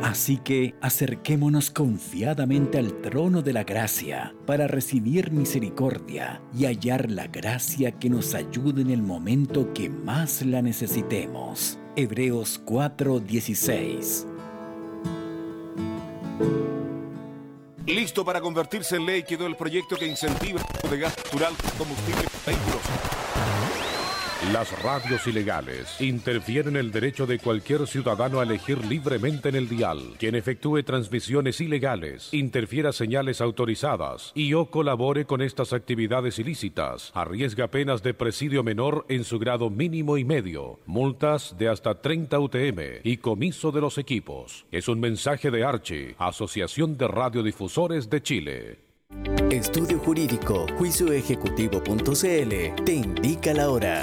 Así que acerquémonos confiadamente al trono de la gracia para recibir misericordia y hallar la gracia que nos ayude en el momento que más la necesitemos. Hebreos 4:16. Listo para convertirse en ley quedó el proyecto que incentiva el uso de gas natural como combustible para vehículos. Las radios ilegales interfieren en el derecho de cualquier ciudadano a elegir libremente en el dial. Quien efectúe transmisiones ilegales, interfiera señales autorizadas y o colabore con estas actividades ilícitas, arriesga penas de presidio menor en su grado mínimo y medio, multas de hasta 30 UTM y comiso de los equipos. Es un mensaje de Archi, Asociación de Radiodifusores de Chile. Estudio Jurídico, juicioejecutivo.cl te indica la hora.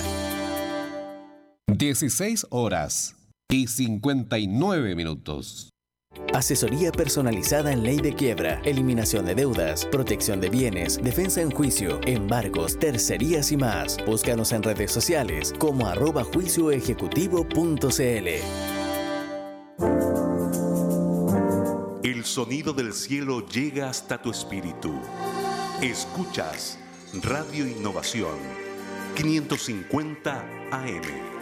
16:59. Asesoría personalizada en ley de quiebra, eliminación de deudas, protección de bienes, defensa en juicio, embargos, tercerías y más. Búscanos en redes sociales como @juicioejecutivo.cl. El sonido del cielo llega hasta tu espíritu. Escuchas Radio Innovación 550 AM.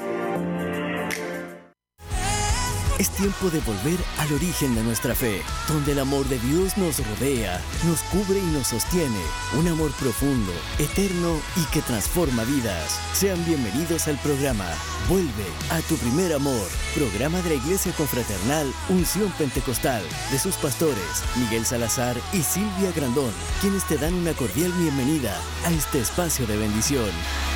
Es tiempo de volver al origen de nuestra fe, donde el amor de Dios nos rodea, nos cubre y nos sostiene. Un amor profundo, eterno y que transforma vidas. Sean bienvenidos al programa Vuelve a tu primer amor, programa de la Iglesia Confraternal Unción Pentecostal, de sus pastores Miguel Salazar y Silvia Grandón, quienes te dan una cordial bienvenida a este espacio de bendición.